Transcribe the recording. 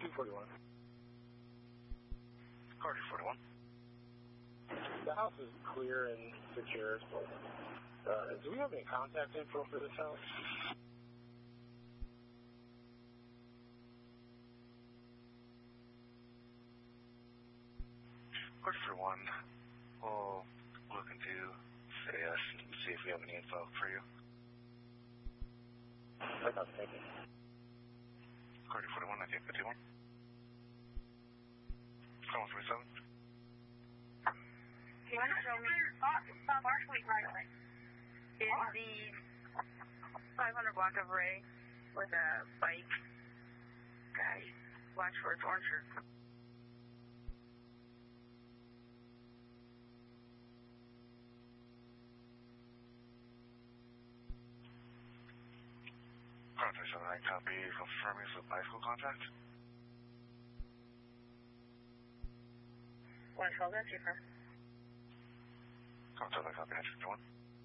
241. Car 241. The house is clear and secure. Do we have any contact info for this house? Car 241. We'll look into SAS and see if we have any info for you. Okay, thank you. Car 241, 1951. Car 137. Can you show me stop partially right away? In the 500 block of Ray with a bike guy, black shorts, orange shirt. Car 379, copy, confirming with high school contact. 112, that's you, sir. Contact, copy, 951.